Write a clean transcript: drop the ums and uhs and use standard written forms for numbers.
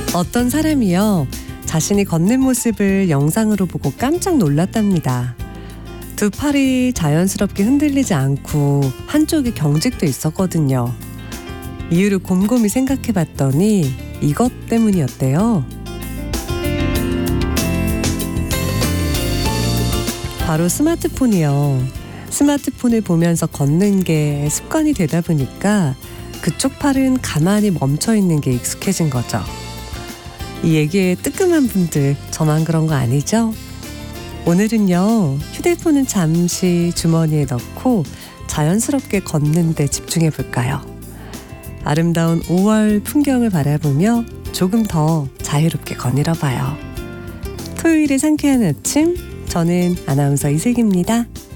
어떤 사람이요, 자신이 걷는 모습을 영상으로 보고 깜짝 놀랐답니다. 두 팔이 자연스럽게 흔들리지 않고 한쪽이 경직돼 있었거든요. 이유를 곰곰이 생각해 봤더니 이것 때문이었대요. 바로 스마트폰이요. 스마트폰을 보면서 걷는 게 습관이 되다 보니까 그쪽 팔은 가만히 멈춰 있는 게 익숙해진 거죠. 이 얘기에 뜨끔한 분들, 저만 그런 거 아니죠? 오늘은요, 휴대폰은 잠시 주머니에 넣고 자연스럽게 걷는 데 집중해 볼까요? 아름다운 5월 풍경을 바라보며 조금 더 자유롭게 거닐어 봐요. 토요일의 상쾌한 아침, 저는 아나운서 이슬기입니다.